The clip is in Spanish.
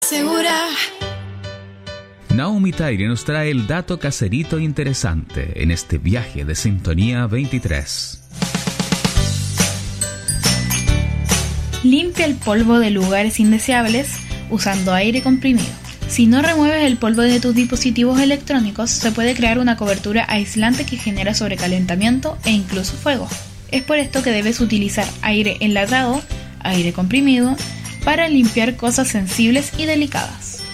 segura. Naomi Taire nos trae el dato caserito interesante en este viaje de Sintonía 23. Limpia el polvo de lugares indeseables usando aire comprimido. Si no remueves el polvo de tus dispositivos electrónicos, se puede crear una cobertura aislante que genera sobrecalentamiento e incluso fuego. Es por esto que debes utilizar aire enlatado, aire comprimido, para limpiar cosas sensibles y delicadas.